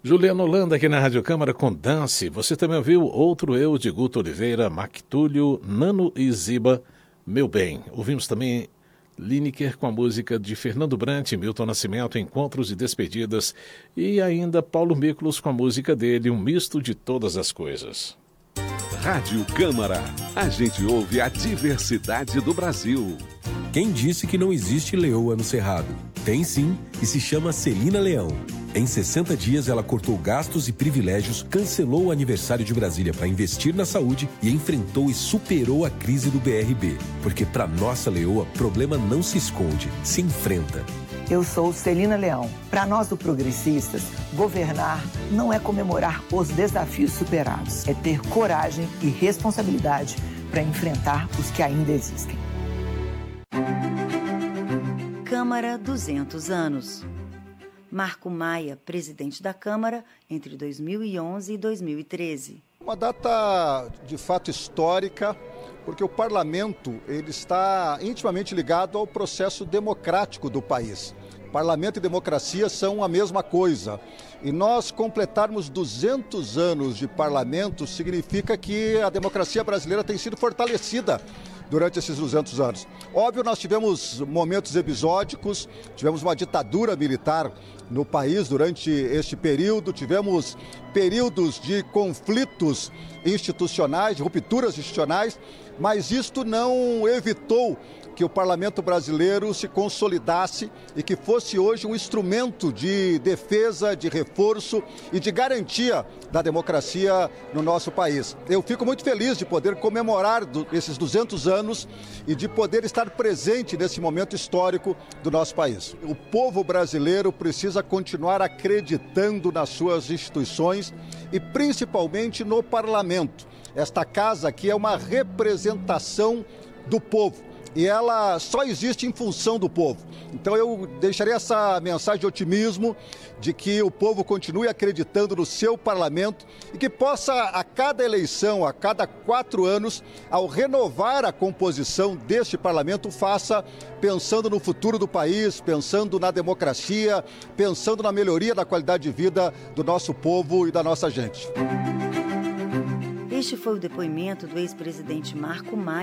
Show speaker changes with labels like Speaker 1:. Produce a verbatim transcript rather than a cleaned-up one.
Speaker 1: Juliana Holanda aqui na Rádio Câmara com Dance. Você também ouviu Outro Eu, de Guto Oliveira, Mactúlio, Nano e Ziba, Meu Bem. Ouvimos também Lineker com a música de Fernando Brant, Milton Nascimento, Encontros e Despedidas. E ainda Paulo Miklos com a música dele, Um Misto de Todas as Coisas.
Speaker 2: Rádio Câmara. A gente ouve a diversidade do Brasil.
Speaker 3: Quem disse que não existe leoa no Cerrado? Tem sim, e se chama Celina Leão. Em sessenta dias, ela cortou gastos e privilégios, cancelou o aniversário de Brasília para investir na saúde e enfrentou e superou a crise do B R B. Porque para nossa leoa, problema não se esconde, se enfrenta.
Speaker 4: Eu sou Celina Leão. Para nós do Progressistas, governar não é comemorar os desafios superados, é ter coragem e responsabilidade para enfrentar os que ainda existem.
Speaker 5: Câmara duzentos anos. Marco Maia, presidente da Câmara entre dois mil e onze e dois mil e treze.
Speaker 6: Uma data de fato histórica, porque o parlamento ele está intimamente ligado ao processo democrático do país. Parlamento e democracia são a mesma coisa. E nós completarmos duzentos anos de parlamento significa que a democracia brasileira tem sido fortalecida durante esses duzentos anos. Óbvio, nós tivemos momentos episódicos, tivemos uma ditadura militar no país durante este período, tivemos períodos de conflitos institucionais, de rupturas institucionais, mas isto não evitou que o parlamento brasileiro se consolidasse e que fosse hoje um instrumento de defesa, de reforço e de garantia da democracia no nosso país. Eu fico muito feliz de poder comemorar do, esses duzentos anos e de poder estar presente nesse momento histórico do nosso país. O povo brasileiro precisa continuar acreditando nas suas instituições e principalmente no parlamento. Esta casa aqui é uma representação do povo. E ela só existe em função do povo. Então eu deixaria essa mensagem de otimismo, de que o povo continue acreditando no seu parlamento e que possa, a cada eleição, a cada quatro anos, ao renovar a composição deste parlamento, faça pensando no futuro do país, pensando na democracia, pensando na melhoria da qualidade de vida do nosso povo e da nossa gente.
Speaker 5: Este foi o depoimento do ex-presidente Marco Maia.